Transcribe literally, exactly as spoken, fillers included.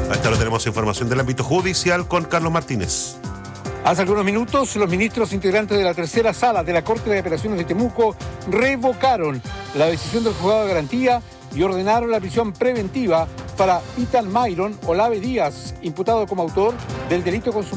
A esta hora tenemos información del ámbito judicial con Carlos Martínez. Hace algunos minutos, los ministros integrantes de la tercera sala de la Corte de Apelaciones de Temuco revocaron la decisión del juzgado de garantía y ordenaron la prisión preventiva para Ethan Myron Olave Díaz, imputado como autor del delito consumado